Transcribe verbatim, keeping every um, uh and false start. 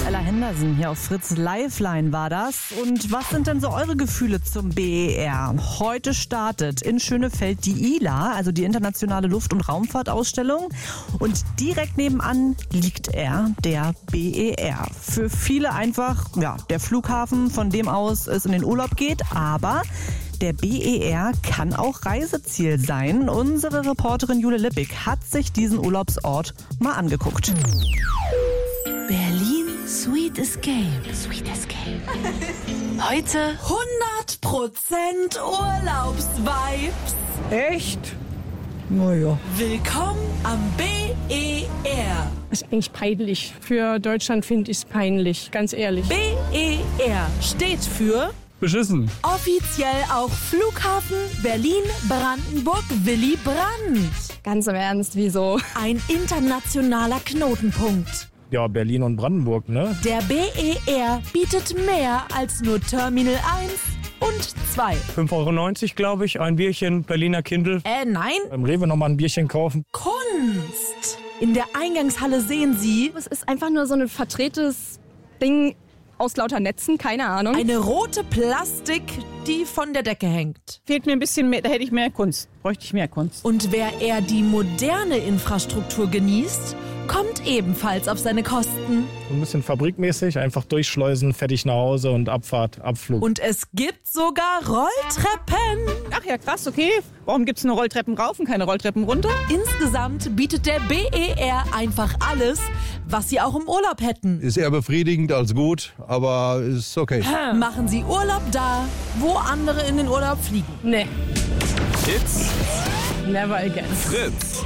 Ella Henderson hier auf Fritz Lifeline war das. Und was sind denn so eure Gefühle zum B E R? Heute startet in Schönefeld die I L A, also die internationale Luft- und Raumfahrtausstellung. Und direkt nebenan liegt er, der B E R. Für viele einfach ja, der Flughafen, von dem aus es in den Urlaub geht. Aber der B E R kann auch Reiseziel sein. Unsere Reporterin Jule Lippig hat sich diesen Urlaubsort mal angeguckt. Berlin Sweet Escape. Sweet Escape. Heute hundert Prozent Urlaubsvibes. Echt? Naja. Willkommen am B E R. Das ist eigentlich peinlich. Für Deutschland finde ich es peinlich, ganz ehrlich. B E R steht für beschissen. Offiziell auch Flughafen Berlin-Brandenburg-Willy Brandt. Ganz im Ernst, wieso? Ein internationaler Knotenpunkt. Ja, Berlin und Brandenburg, ne? Der B E R bietet mehr als nur Terminal eins und zwei. fünf Euro neunzig, glaube ich, ein Bierchen, Berliner Kindle. Äh, nein. Beim Rewe nochmal ein Bierchen kaufen. Kunst. In der Eingangshalle sehen Sie Es ist einfach nur so ein verdrehtes Ding aus lauter Netzen, keine Ahnung. eine rote Plastik, die von der Decke hängt. Fehlt mir ein bisschen mehr, da hätte ich mehr Kunst. Bräuchte ich mehr Kunst. Und wer eher die moderne Infrastruktur genießt, kommt ebenfalls auf seine Kosten. So ein bisschen fabrikmäßig, einfach durchschleusen, fertig nach Hause und Abfahrt, Abflug. Und es gibt sogar Rolltreppen. Ach ja, krass, okay. Warum gibt es nur Rolltreppen rauf und keine Rolltreppen runter? Insgesamt bietet der B E R einfach alles, was Sie auch im Urlaub hätten. Ist eher befriedigend als gut, aber ist okay. Machen Sie Urlaub da, wo andere in den Urlaub fliegen. Nee, Hits never again. Fritz.